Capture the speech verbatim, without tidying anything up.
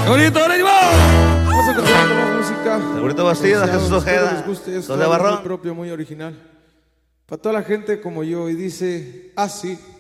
Bonito, ánimo. Vamos a continuar con más música. Segurito Bastida, Jesús Ojeda, Les guste esto, Don de Barrón. muy propio, muy original. Para toda la gente como yo, y dice así.